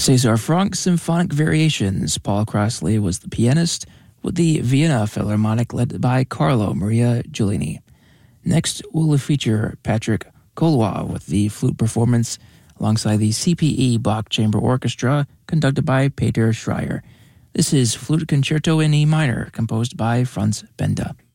César Franck Symphonic Variations. Paul Crossley was the pianist, with the Vienna Philharmonic led by Carlo Maria Giulini. Next, we'll feature Patrick Collois with the flute performance alongside the CPE Bach Chamber Orchestra conducted by Peter Schreier. This is Flute Concerto in E minor, composed by Franz Benda.